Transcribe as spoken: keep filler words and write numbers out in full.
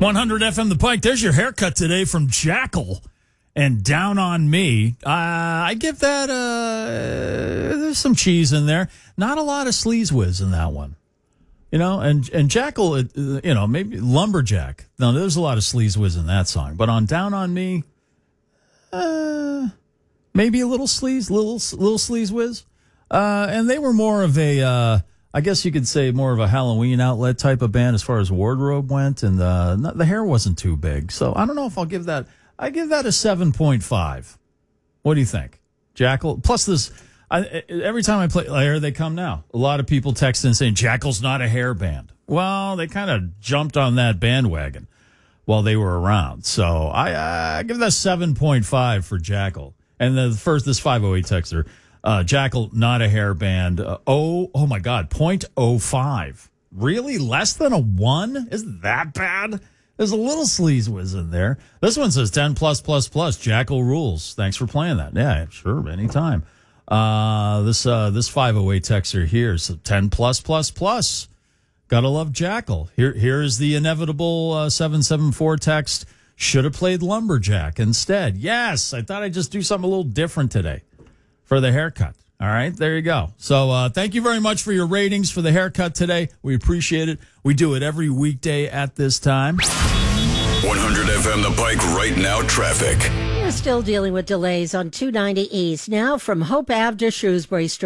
one hundred F M The Pike. There's your haircut today from Jackal and Down on Me. Uh, I give that, uh, there's some cheese in there. Not a lot of sleaze whiz in that one. You know, and, and Jackal, uh, you know, maybe Lumberjack. No, there's a lot of sleaze whiz in that song. But on Down on Me, uh, maybe a little sleaze, little, little sleaze whiz. Uh, and they were more of a, uh, I guess you could say more of a Halloween outlet type of band as far as wardrobe went, and uh, not, the hair wasn't too big. So I don't know if I'll give that. I give that a seven point five. What do you think, Jackal? Plus this, I, every time I play, here they come now. A lot of people text in saying Jackal's not a hair band. Well, they kind of jumped on that bandwagon while they were around. So I, I give that seven point five for Jackal. And the first, this five oh eight texter. Uh, Jackal, not a hair band. Uh, oh, oh my God, point oh five. Really? Less than a one? Isn't that bad? There's a little sleaze whiz in there. This one says ten plus plus plus. Jackal rules. Thanks for playing that. Yeah, sure, anytime. Uh, this uh, this five oh eight texter here is ten plus plus plus. Gotta love Jackal. Here, here is the inevitable uh, seven seven four text. Should have played Lumberjack instead. Yes, I thought I'd just do something a little different today for the haircut. All right, there you go. So uh, thank you very much for your ratings for the haircut today. We appreciate it. We do it every weekday at this time. one hundred F M The Pike right now traffic. We're still dealing with delays on two ninety East. Now from Hope Ave to Shrewsbury Street.